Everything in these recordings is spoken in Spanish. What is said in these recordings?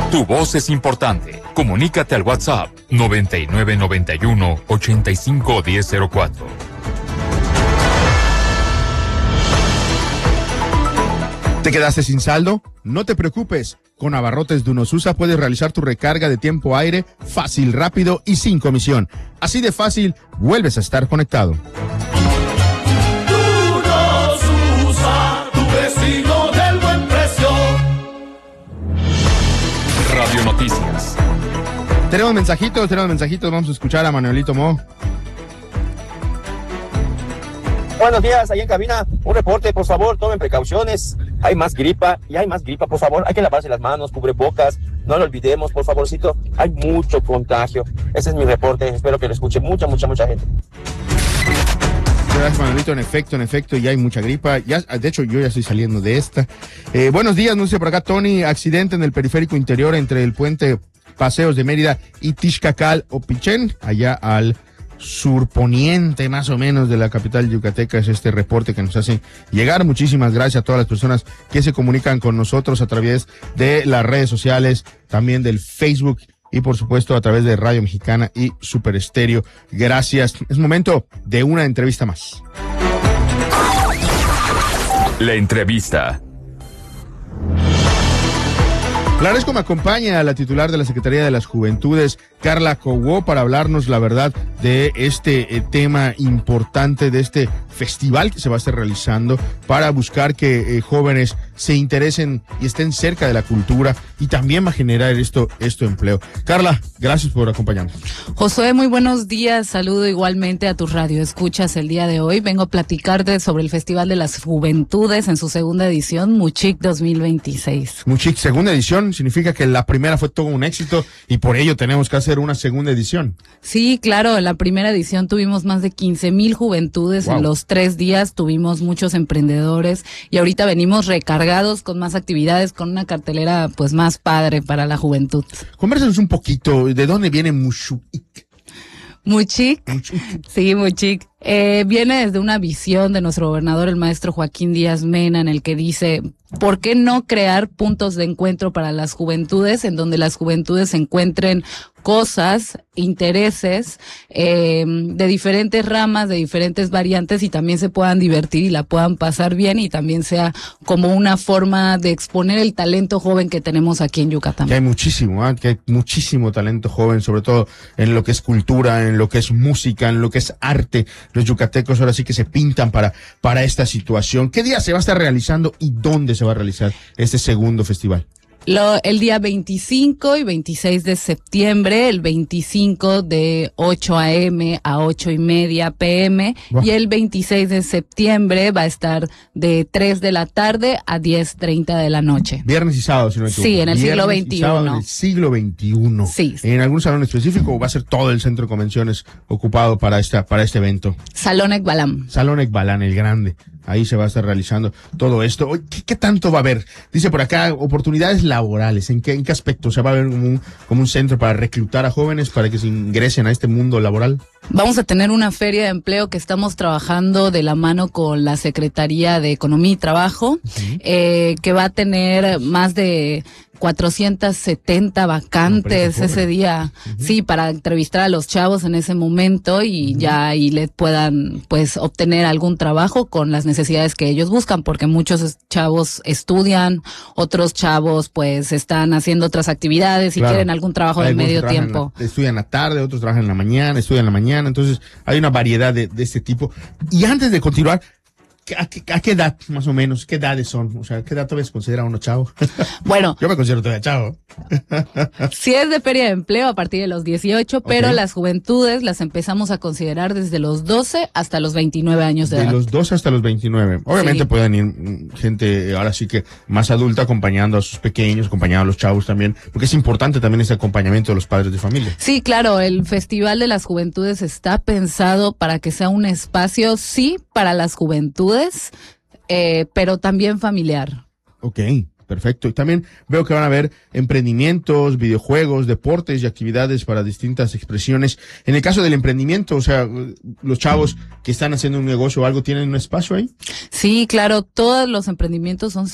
Tu voz es importante. Comunícate al WhatsApp 9991-851004. ¿Te quedaste sin saldo? No te preocupes. Con Abarrotes de Unosusa puedes realizar tu recarga de tiempo aire fácil, rápido y sin comisión. Así de fácil, vuelves a estar conectado. Unosusa, tu vecino del buen precio. Radio Noticias. Tenemos mensajitos. Vamos a escuchar a Manuelito Mo. Buenos días, ahí en cabina, un reporte, por favor, tomen precauciones, hay más gripa, por favor, hay que lavarse las manos, cubrebocas, no lo olvidemos, por favorcito, hay mucho contagio. Ese es mi reporte, espero que lo escuche mucha gente. Gracias, Manuelito, en efecto, ya hay mucha gripa, de hecho yo ya estoy saliendo de esta. Buenos días, no sé por acá, Tony, accidente en el periférico interior entre el puente Paseos de Mérida y Tixcacal o Pichén, allá al surponiente más o menos de la capital yucateca. Es este reporte que nos hacen llegar. Muchísimas gracias a todas las personas que se comunican con nosotros a través de las redes sociales, también del Facebook y por supuesto a través de Radio Mexicana y Super Estéreo. Gracias. Es momento de una entrevista más. La entrevista. Agradezco me acompaña a la titular de la Secretaría de las Juventudes, Carla Cowó, para hablarnos, la verdad, de este tema importante, de este festival que se va a estar realizando para buscar que jóvenes se interesen y estén cerca de la cultura, y también va a generar esto empleo. Carla, gracias por acompañarnos. Josué, muy buenos días. Saludo igualmente a tus radioescuchas el día de hoy. Vengo a platicarte sobre el Festival de las Juventudes en su segunda edición, Muchic 2026. Muchic, segunda edición, significa que la primera fue todo un éxito y por ello tenemos que hacer una segunda edición. Sí, claro, en la primera edición tuvimos más de 15,000 juventudes. Wow. En los 3 días tuvimos muchos emprendedores y ahorita venimos recargados con más actividades, con una cartelera pues más padre para la juventud. Convérsanos un poquito, ¿de dónde viene Muchic? Muchic, sí, Muchic. Viene desde una visión de nuestro gobernador, el maestro Joaquín Díaz Mena, en el que dice, ¿por qué no crear puntos de encuentro para las juventudes, en donde las juventudes encuentren cosas, intereses de diferentes ramas, de diferentes variantes, y también se puedan divertir y la puedan pasar bien, y también sea como una forma de exponer el talento joven que tenemos aquí en Yucatán? Que hay muchísimo, que hay muchísimo talento joven, sobre todo en lo que es cultura, en lo que es música, en lo que es arte. Los yucatecos ahora sí que se pintan para esta situación. ¿Qué día se va a estar realizando y dónde se va a realizar este segundo festival? El día 25 y 26 de septiembre, el 25 de 8 a.m. a 8:30 p.m. Wow. Y el 26 de septiembre va a estar de 3 de la tarde a 10:30 de la noche. Viernes y sábado, si no me equivoco. Sí, en el siglo XXI. En el siglo XXI. Sí. ¿En algún salón específico o va a ser todo el centro de convenciones ocupado para este evento? Salón Ekbalam. Salón Ekbalam, el grande. Ahí se va a estar realizando todo esto. ¿Qué tanto va a haber? Dice por acá, oportunidades laborales. ¿En qué aspecto? O sea, ¿va a haber como un centro para reclutar a jóvenes para que se ingresen a este mundo laboral? Vamos a tener una feria de empleo que estamos trabajando de la mano con la Secretaría de Economía y Trabajo, que va a tener más de 470 vacantes ese día, sí, para entrevistar a los chavos en ese momento y ya ahí les puedan pues obtener algún trabajo con las necesidades que ellos buscan, porque muchos chavos estudian, otros chavos pues están haciendo otras actividades y quieren algún trabajo de medio tiempo. Estudian a tarde, otros trabajan en la mañana, estudian en la mañana, entonces hay una variedad de este tipo. Y antes de continuar, ¿a qué edad, más o menos? ¿Qué edades son? O sea, ¿qué edad todavía se considera uno chavo? Bueno. Yo me considero todavía chavo. Si es de feria de empleo a partir de los 18, pero las juventudes las empezamos a considerar desde los 12 hasta los 29 años de edad. De los 12 hasta los 29. Obviamente pueden ir gente, ahora sí que más adulta, acompañando a sus pequeños, acompañando a los chavos también, porque es importante también ese acompañamiento de los padres de familia. Sí, claro, el Festival de las Juventudes está pensado para que sea un espacio, sí, para las juventudes, pero también familiar. Ok. Perfecto. Y también veo que van a haber emprendimientos, videojuegos, deportes y actividades para distintas expresiones. En el caso del emprendimiento, o sea, los chavos que están haciendo un negocio o algo, ¿tienen un espacio ahí? Sí, claro, todos los emprendimientos son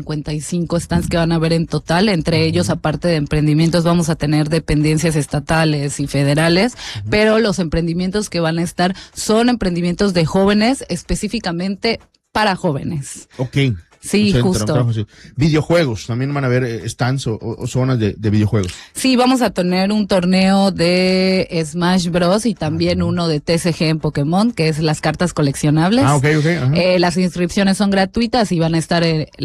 155 stands que van a haber en total. Entre ellos, aparte de emprendimientos, vamos a tener dependencias estatales y federales, pero los emprendimientos que van a estar son emprendimientos de jóvenes, específicamente para jóvenes. Ok. Sí, justo. Videojuegos, también van a haber stands o zonas de videojuegos. Sí, vamos a tener un torneo de Smash Bros. Y también uno de TCG en Pokémon, que es las cartas coleccionables. Ok. Ajá. Las inscripciones son gratuitas y van a estar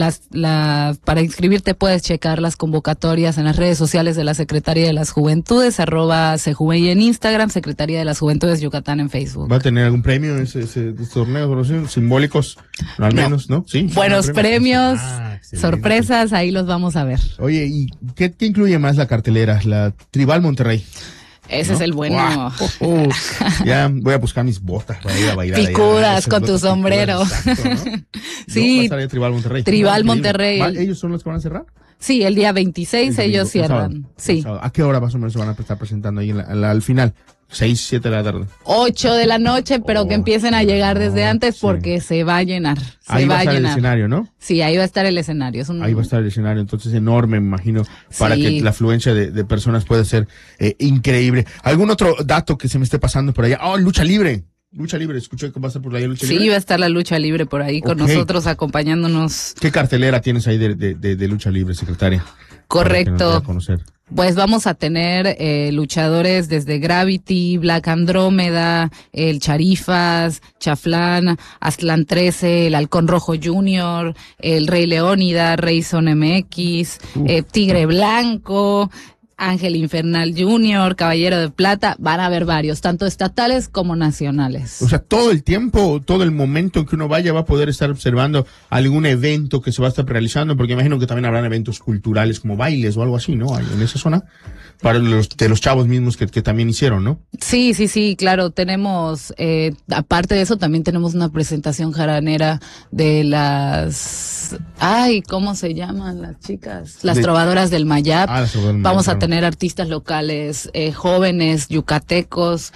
para inscribirte puedes checar las convocatorias en las redes sociales de la Secretaría de las Juventudes, @Sejumey en Instagram, Secretaría de las Juventudes Yucatán en Facebook. ¿Va a tener algún premio ese torneo, simbólicos, al menos, no? Sí. Buenos premios, excelente. sorpresas, ahí los vamos a ver. Oye, ¿y qué incluye más la cartelera? La Tribal Monterrey. Ese ¿no? es el bueno. Wow. Ya voy a buscar mis botas para ir a bailar. Picudas con tu sombrero. Exacto, ¿no? Sí. Va a estar ahí Tribal Monterrey. Tribal Monterrey. ¿Ellos son los que van a cerrar? Sí, el día 26 ellos cierran. Sí. ¿A qué hora más o menos se van a estar presentando ahí al final? 6, 7 de la tarde. 8 de la noche, pero que empiecen a llegar desde antes porque se va a llenar. Ahí va a estar el escenario, ¿no? Sí, ahí va a estar el escenario. Ahí va a estar el escenario, entonces enorme, me imagino, para que la afluencia de personas pueda ser increíble. ¿Algún otro dato que se me esté pasando por allá? Lucha libre. Lucha libre, escuché que va a estar por ahí lucha libre. Sí, va a estar la lucha libre por ahí con nosotros acompañándonos. ¿Qué cartelera tienes ahí de lucha libre, secretaria? Correcto. Pues vamos a tener luchadores desde Gravity, Black Andrómeda, el Charifas, Chaflán, Aztlán 13, el Halcón Rojo Junior, el Rey Leónida, Rayson MX, Tigre Blanco, Ángel Infernal Junior, Caballero de Plata. Van a haber varios, tanto estatales como nacionales. O sea, todo el tiempo, todo el momento en que uno vaya va a poder estar observando algún evento que se va a estar realizando, porque imagino que también habrán eventos culturales como bailes o algo así, ¿no? En esa zona, para de los chavos mismos que también hicieron, ¿no? Sí, claro, tenemos, aparte de eso, también tenemos una presentación jaranera de las, ¿cómo se llaman las chicas? Las trovadoras del Mayap. Vamos a tener artistas locales, jóvenes, yucatecos,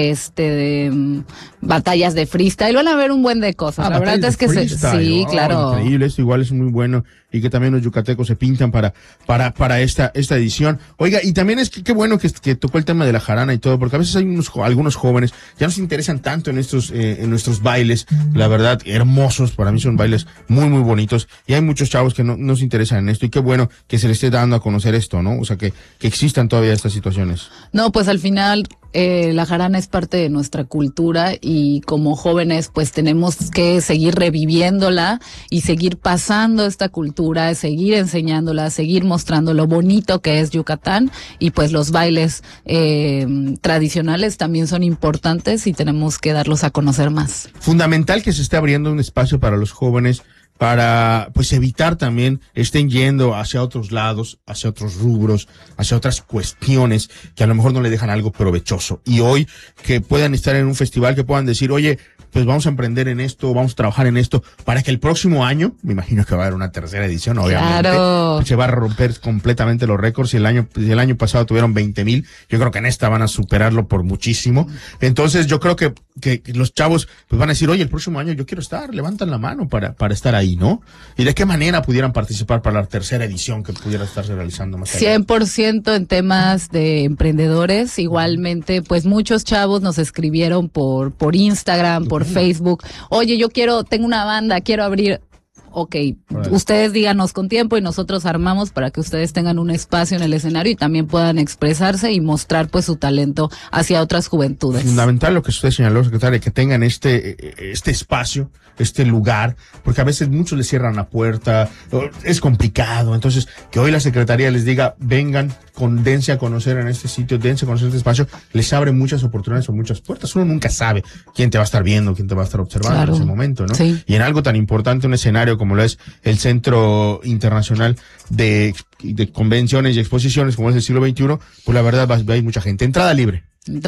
batallas de freestyle, van a haber un buen de cosas. La verdad es que sí, claro. Increíble, esto igual es muy bueno y que también los yucatecos se pintan para esta edición. Oiga, y también es que qué bueno que tocó el tema de la jarana y todo, porque a veces hay algunos jóvenes ya no se interesan tanto en nuestros bailes, la verdad, hermosos, para mí son bailes muy, muy bonitos, y hay muchos chavos que no se interesan en esto, y qué bueno que se les esté dando a conocer esto, ¿no? O sea, que existan todavía estas situaciones. No, pues al final la jarana es parte de nuestra cultura y como jóvenes pues tenemos que seguir reviviéndola y seguir pasando esta cultura, seguir enseñándola, seguir mostrando lo bonito que es Yucatán, y pues los bailes tradicionales también son importantes y tenemos que darlos a conocer más. Fundamental que se esté abriendo un espacio para los jóvenes para pues evitar también estén yendo hacia otros lados, hacia otros rubros, hacia otras cuestiones que a lo mejor no le dejan algo provechoso. Y hoy que puedan estar en un festival, que puedan decir, oye, pues vamos a emprender en esto, vamos a trabajar en esto, para que el próximo año, me imagino que va a haber una tercera edición, obviamente, claro, se va a romper completamente los récords. Si el año pasado tuvieron 20,000, yo creo que en esta van a superarlo por muchísimo. Entonces yo creo que los chavos pues van a decir, oye, el próximo año yo quiero estar, levantan la mano para estar ahí, ¿no? Y de qué manera pudieran participar para la tercera edición que pudiera estarse realizando más tarde. 100% en temas de emprendedores. Igualmente, pues muchos chavos nos escribieron por Instagram, por Facebook. Oye, tengo una banda, quiero abrir. Ok, ustedes díganos con tiempo y nosotros armamos para que ustedes tengan un espacio en el escenario y también puedan expresarse y mostrar pues su talento hacia otras juventudes. Fundamental lo que usted señaló, secretaria, que tengan este espacio, este lugar, porque a veces muchos les cierran la puerta, es complicado. Entonces, que hoy la Secretaría les diga, vengan, dense a conocer en este sitio, dense a conocer este espacio, les abre muchas oportunidades o muchas puertas. Uno nunca sabe quién te va a estar viendo, quién te va a estar observando en ese momento, ¿no? Sí. Y en algo tan importante, un escenario como lo es el Centro Internacional de Convenciones y Exposiciones, como es el siglo XXI, pues la verdad hay mucha gente. Entrada libre,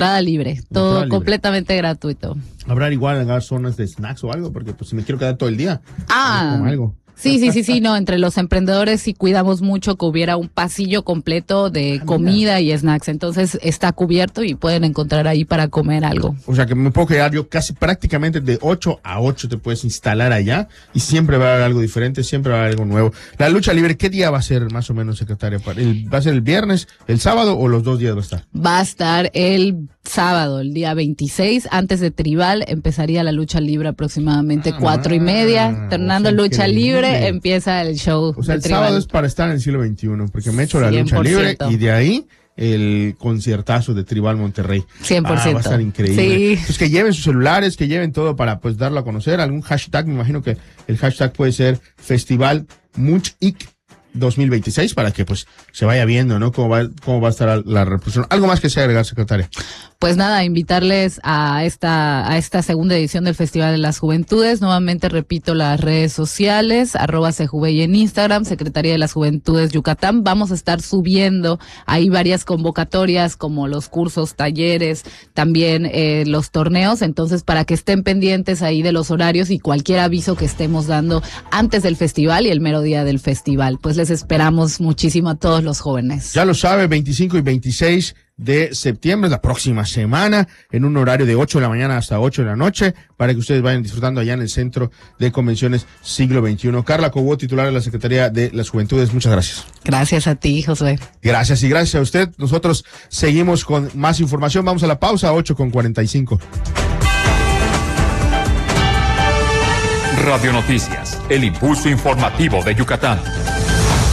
todo completamente gratuito. ¿Habrá igual zonas de snacks o algo? Porque pues si me quiero quedar todo el día, como algo. Sí, no, entre los emprendedores sí cuidamos mucho que hubiera un pasillo completo de comida y snacks, entonces está cubierto y pueden encontrar ahí para comer algo. O sea que me puedo quedar yo casi prácticamente de 8 a 8 te puedes instalar allá y siempre va a haber algo diferente, siempre va a haber algo nuevo. La lucha libre, ¿qué día va a ser más o menos, secretaria? ¿Va a ser el viernes, el sábado o los 2 días va a estar? Va a estar el sábado, el día 26, antes de Tribal, empezaría la lucha libre aproximadamente 4:30, terminando lucha libre, empieza el show. O sea, de el Tribal. sábado es para estar en el siglo XXI, porque me he hecho la lucha 100%. libre y de ahí el conciertazo de Tribal Monterrey. 100%. Va a estar increíble. Sí. Pues que lleven sus celulares, que lleven todo para pues darlo a conocer. Algún hashtag, me imagino que el hashtag puede ser Festival Munchik 2026 para que pues se vaya viendo, ¿no? Cómo va a estar la representación. ¿Algo más que se agregar, secretaria? Pues nada, invitarles a esta segunda edición del Festival de las Juventudes. Nuevamente repito las redes sociales, @Sejuvey en Instagram, Secretaría de las Juventudes Yucatán. Vamos a estar subiendo ahí varias convocatorias como los cursos, talleres, también los torneos. Entonces, para que estén pendientes ahí de los horarios y cualquier aviso que estemos dando antes del festival y el mero día del festival. Pues les esperamos muchísimo a todos los jóvenes. Ya lo sabe, 25 y 26 de septiembre, la próxima semana, en un horario de 8 de la mañana hasta 8 de la noche, para que ustedes vayan disfrutando allá en el Centro de Convenciones Siglo XXI. Carla Cobo, titular de la Secretaría de las Juventudes, muchas gracias. Gracias a ti, Josué. Gracias y gracias a usted. Nosotros seguimos con más información. Vamos a la pausa, 8:45. Radio Noticias, el impulso informativo de Yucatán.